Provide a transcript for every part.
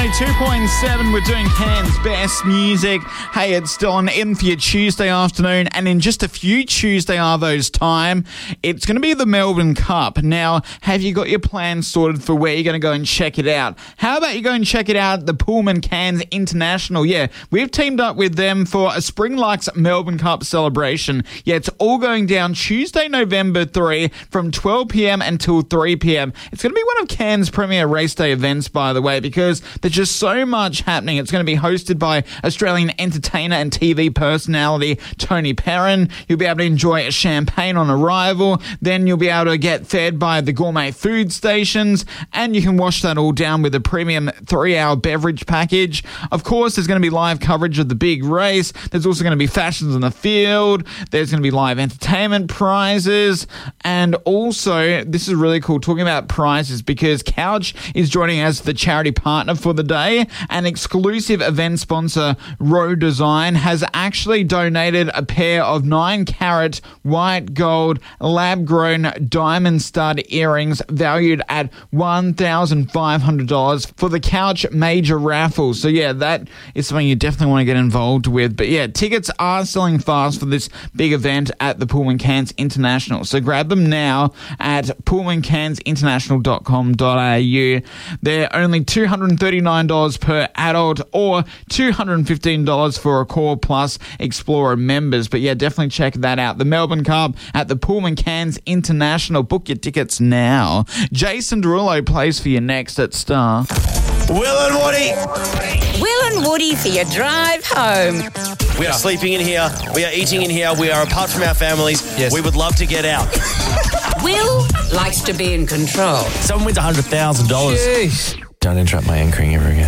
102.7, we're doing Cairns' best music. Hey, it's Dylan in for your Tuesday afternoon, and in just a few Tuesday Arvo's time, it's going to be the Melbourne Cup. Now, have you got your plans sorted for where you're going to go and check it out? How about you go and check it out at the Pullman Cairns International? Yeah, we've teamed up with them for a Spring Lux Melbourne Cup celebration. Yeah, it's all going down Tuesday, November 3 from 12 p.m. until 3 p.m. It's going to be one of Cairns' premier race day events, by the way, because there's just so much happening. It's going to be hosted by Australian entertainer and TV personality Tony Perrin. You'll be able to enjoy a champagne on arrival. Then you'll be able to get fed by the gourmet food stations, and you can wash that all down with a premium 3-hour beverage package. Of course, there's going to be live coverage of the big race. There's also going to be fashions on the field. There's going to be live entertainment prizes. And also, this is really cool, talking about prizes, because Couch is joining as the charity partner for the day. An exclusive event sponsor, Row Design, has actually donated a pair of 9-carat white gold lab-grown diamond stud earrings valued at $1,500 for the Couch Major Raffle. So yeah, that is something you definitely want to get involved with. But yeah, tickets are selling fast for this big event at the Pullman Cairns International. So grab them now at pullmancairnsinternational.com.au. They're only $239 per adult or $215 for a Core Plus Explorer members. But yeah, definitely check that out. The Melbourne Cup at the Pullman Cairns International. Book your tickets now. Jason Derulo plays for you next at Star. Will and Woody. Will and Woody for your drive home. We are sleeping in here. We are eating in here. We are apart from our families. Yes. We would love to get out. Will likes to be in control. Someone wins $100,000. Jeez. Don't interrupt my anchoring ever again.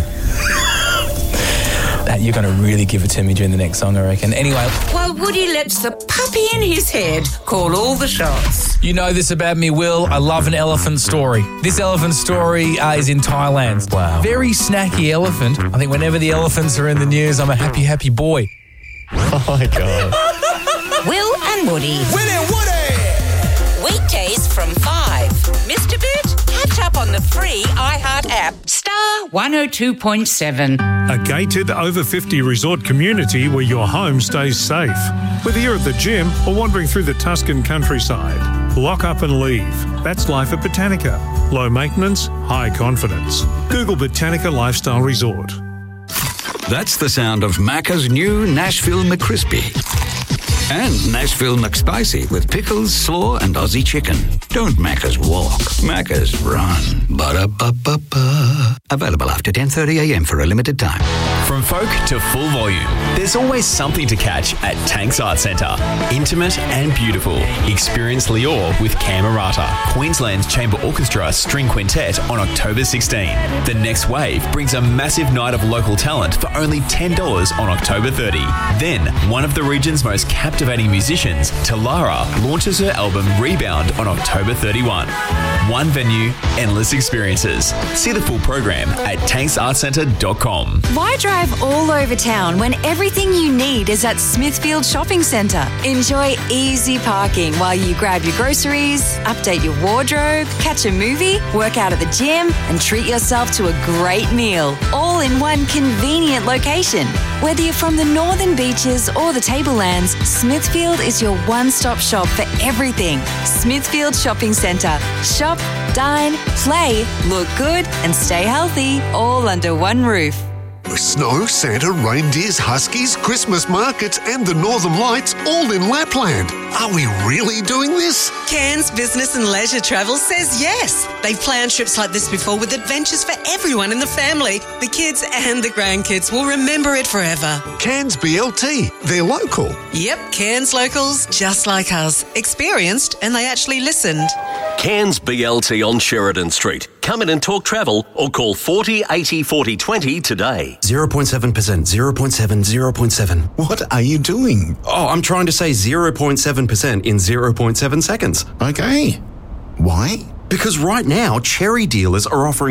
You're going to really give it to me during the next song, I reckon. Anyway. While Woody lets the puppy in his head call all the shots. You know this about me, Will. I love an elephant story. This elephant story is in Thailand. Wow. Very snacky elephant. I think whenever the elephants are in the news, I'm a happy, happy boy. Oh, my God. Will and Woody. Will and Woody! Weekdays from 5. Missed a bit? Catch up on the free iHeart app. Star 102.7. A gated over 50 resort community where your home stays safe. Whether you're at the gym or wandering through the Tuscan countryside, lock up and leave. That's life at Botanica. Low maintenance, high confidence. Google Botanica Lifestyle Resort. That's the sound of Macca's new Nashville McCrispy. And Nashville McSpicy with pickles, slaw, and Aussie chicken. Don't Macca's walk, Macca's run. Ba-da-ba-ba-ba. Available after 10:30 a.m. for a limited time. From folk to full volume, there's always something to catch at Tanks Art Centre. Intimate and beautiful. Experience Lior with Camerata, Queensland's Chamber Orchestra String Quintet on October 16. The Next Wave brings a massive night of local talent for only $10 on October 30. Then, one of the region's most captivating musicians, Talara, launches her album Rebound on October 31. One venue, endless experiences. See the full program at tanksartcentre.com. Why drive all over town when everything you need is at Smithfield Shopping Centre? Enjoy easy parking while you grab your groceries, update your wardrobe, catch a movie, work out at the gym, and treat yourself to a great meal, all in one convenient location. Whether you're from the Northern Beaches or the Tablelands, Smithfield is your one-stop shop for everything. Smithfield Shopping Centre. Shop, dine, play, look good, and stay healthy, all under one roof. Snow, Santa, reindeers, huskies, Christmas markets, and the Northern Lights all in Lapland. Are we really doing this? Cairns Business and Leisure Travel says yes. They've planned trips like this before with adventures for everyone in the family. The kids and the grandkids will remember it forever. Cairns BLT. They're local. Yep, Cairns locals, just like us. Experienced, and they actually listened. Cairns BLT on Sheridan Street. Come in and talk travel or call 40 80 40 20 today. 0.7%, 0.7, 0.7. What are you doing? Oh, I'm trying to say 0.7% in 0.7 seconds. Okay. Why? Because right now, Cherry dealers are offering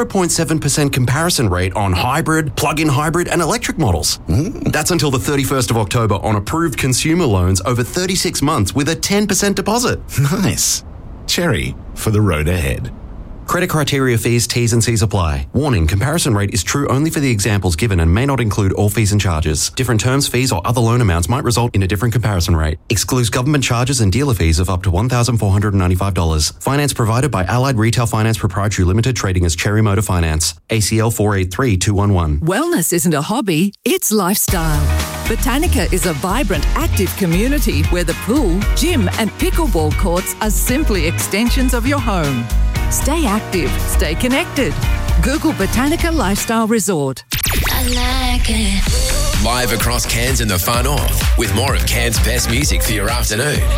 0.7% comparison rate on hybrid, plug-in hybrid and electric models. That's until the 31st of October on approved consumer loans over 36 months with a 10% deposit. Nice. Cherry for the road ahead. Credit criteria, fees, T's and C's apply. Warning, comparison rate is true only for the examples given and may not include all fees and charges. Different terms, fees or other loan amounts might result in a different comparison rate. Excludes government charges and dealer fees of up to $1,495. Finance provided by Allied Retail Finance Proprietary Limited, trading as Cherry Motor Finance. ACL 483211. Wellness isn't a hobby, it's lifestyle. Botanica is a vibrant, active community where the pool, gym and pickleball courts are simply extensions of your home. Stay active, stay connected. Google Botanica Lifestyle Resort. I like it. Live across Cairns and the Far North with more of Cairns' best music for your afternoon.